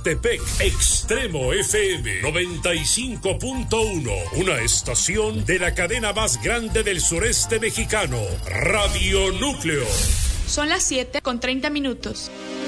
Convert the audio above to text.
Mixtepec, Extremo FM 95.1, una estación de la cadena más grande del sureste mexicano, Radio Núcleo. Son las 7:30.